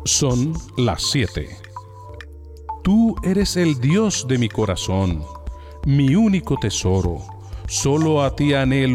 Son las 7. Tú eres el Dios de mi corazón, mi único tesoro. Solo a ti anhelo